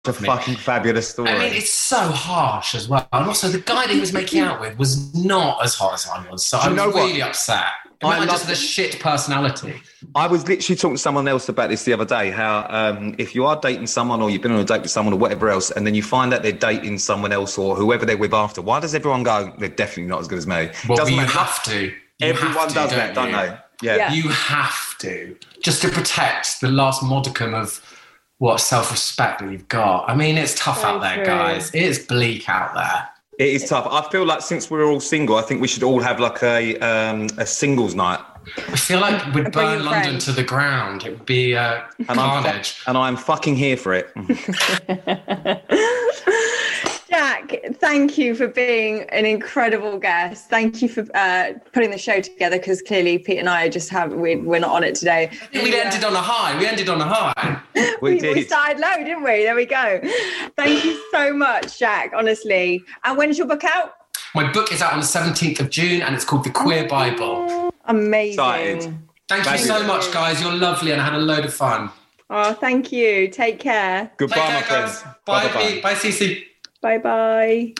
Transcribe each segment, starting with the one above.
a fucking fabulous story. I mean, it's so harsh as well. And also, the guy that he was making out with was not as hot as I was. So I was really upset. I just had a shit personality. I was literally talking to someone else about this the other day, how if you are dating someone or you've been on a date with someone or whatever else, and then you find that they're dating someone else or whoever they're with after, why does everyone go, they're definitely not as good as me? Well, you have to. Everyone does that, don't they? Yeah. You have to. Just to protect the last modicum of self-respect that you've got. I mean, it's tough out there, guys. It is bleak out there. It is tough. I feel like since we're all single, I think we should all have like a singles night. I feel like we'd burn London to the ground. It would be carnage. And I'm fucking here for it. Jack, thank you for being an incredible guest. Thank you for putting the show together, because clearly Pete and I we're not on it today. We ended on a high. We started low, didn't we? There we go. Thank you so much, Jack, honestly. And when's your book out? My book is out on the 17th of June and it's called The Queer Bible. Amazing. Excited. Thank you so much, guys. You're lovely and I had a load of fun. Oh, thank you. Take care. Goodbye, my friends. Bye, Pete. Bye, Cece. Bye-bye.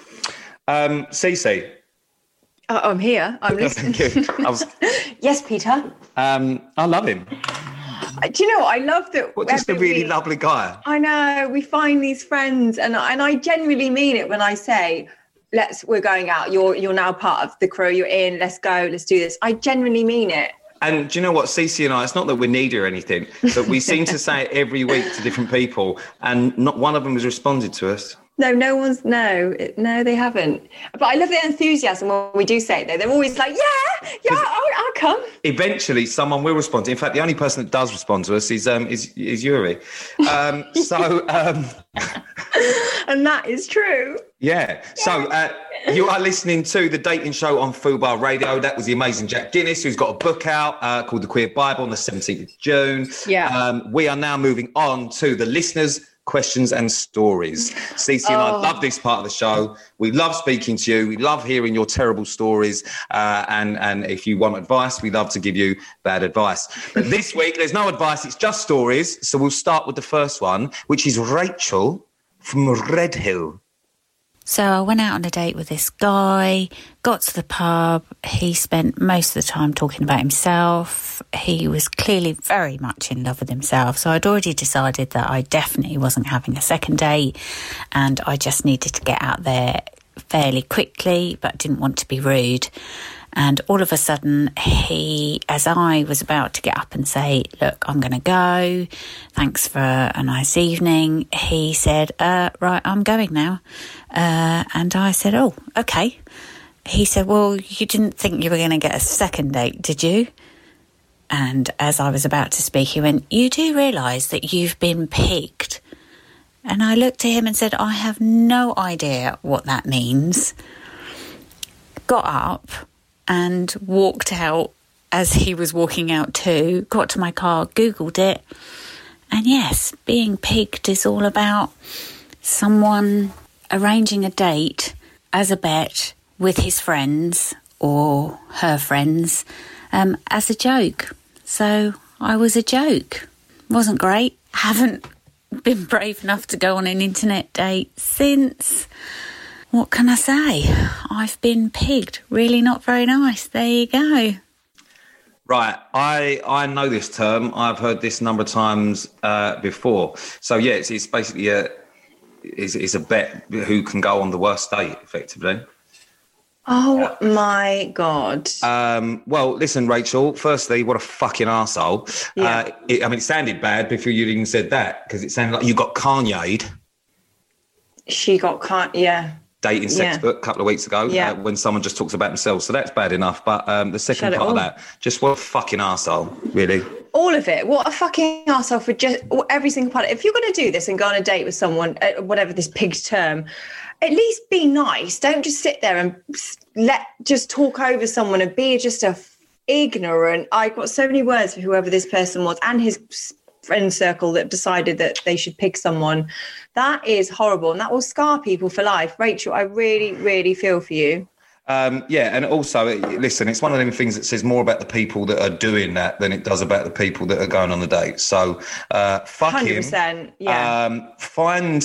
Cece. I'm here. I'm listening. Yes, Peter. I love him. Do you know, I love that. What, just a really lovely guy. I know. We find these friends, and I genuinely mean it when I say, we're going out. You're now part of the crew. You're in. Let's go. Let's do this. I genuinely mean it. And do you know what, Cece and I, it's not that we're needy or anything, but we seem to say it every week to different people, and not one of them has responded to us. No, they haven't. But I love the enthusiasm when we do say it, though. They're always like, I'll come. Eventually, someone will respond. In fact, the only person that does respond to us is Yuri. And that is true. Yeah. So you are listening to The Dating Show on Fubar Radio. That was the amazing Jack Guinness, who's got a book out called The Queer Bible on the 17th of June. Yeah. We are now moving on to the listeners' questions and stories. Cece and I love this part of the show. We love speaking to you. We love hearing your terrible stories. And if you want advice, we love to give you bad advice. But this week, there's no advice. It's just stories. So we'll start with the first one, which is Rachel from Redhill. So I went out on a date with this guy, got to the pub. He spent most of the time talking about himself. He was clearly very much in love with himself. So I'd already decided that I definitely wasn't having a second date and I just needed to get out there fairly quickly, but didn't want to be rude. And all of a sudden, as I was about to get up and say, look, I'm going to go, thanks for a nice evening, he said, right, I'm going now. And I said, oh, okay. He said, well, you didn't think you were going to get a second date, did you? And as I was about to speak, he went, you do realise that you've been pigged? And I looked at him and said, I have no idea what that means. Got up and walked out as he was walking out too, got to my car, Googled it. And yes, being pigged is all about someone arranging a date as a bet with his friends or her friends as a joke. So I was a joke. Wasn't great. Haven't been brave enough to go on an internet date since. What can I say? I've been pigged. Really not very nice. There you go. Right. I know this term. I've heard this a number of times before. So, yeah, it's basically it's a bet who can go on the worst date, effectively. Oh, my God. Well, listen, Rachel, firstly, what a fucking arsehole. Yeah. It sounded bad before you even said that, because it sounded like you got Kanye'd. She got yeah. Dating sex book a couple of weeks ago when someone just talks about themselves. So that's bad enough. But the second part of that, just what a fucking arsehole, really. All of it. What a fucking arsehole for just every single part. If you're going to do this and go on a date with someone, whatever this pig's term, at least be nice. Don't just sit there and just talk over someone and be just ignorant. I've got so many words for whoever this person was and his friend circle that decided that they should pick someone. That is horrible, and that will scar people for life. Rachel, I really, really feel for you. Yeah, and also, listen, it's one of them things that says more about the people that are doing that than it does about the people that are going on the date. So, fuck 100%, him. Find